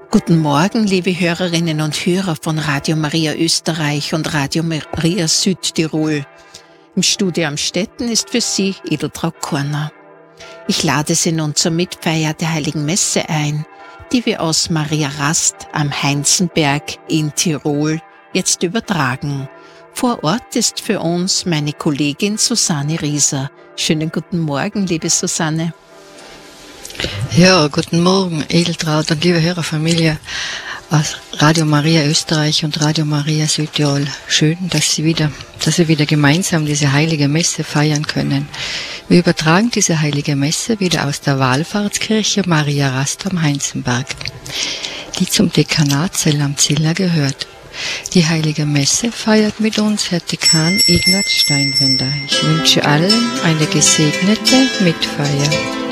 Guten Morgen, liebe Hörerinnen und Hörer von Radio Maria Österreich und Radio Maria Südtirol. Im Studio Amstetten ist für Sie Edeltraud Korner. Ich lade Sie nun zur Mitfeier der Heiligen Messe ein, die wir aus Maria Rast am Heinzenberg in Tirol jetzt übertragen. Vor Ort ist für uns meine Kollegin Susanne Rieser. Schönen guten Morgen, liebe Susanne. Ja, guten Morgen, Edeltraud und liebe Hörerfamilie aus Radio Maria Österreich und Radio Maria Südtirol. Schön, dass wir wieder gemeinsam diese heilige Messe feiern können. Wir übertragen diese heilige Messe wieder aus der Wallfahrtskirche Maria Rast am Heinzenberg, die zum Dekanat Zell am Ziller gehört. Die heilige Messe feiert mit uns Herr Dekan Ignaz Steinwender. Ich wünsche allen eine gesegnete Mitfeier.